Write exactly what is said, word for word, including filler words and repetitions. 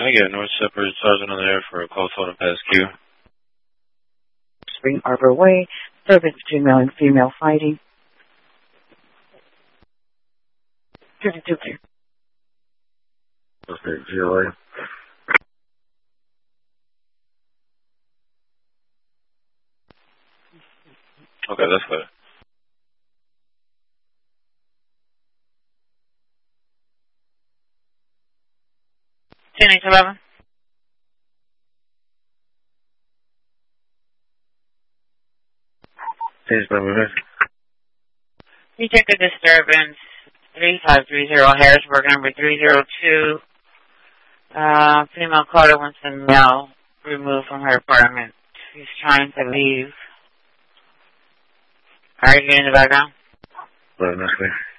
Can I get North Shepherd Sergeant on there for a call total pass Q? Spring Arbor Way, service between male and female fighting. fifty-two clear. Okay, G L A. Okay, that's clear. ten eight eleven. Change number. You check a disturbance, three five three zero Harrisburg, number three zero two. Uh, female caller wants a male removed from her apartment. She's trying to leave. Are you getting the background? Right, that's clear.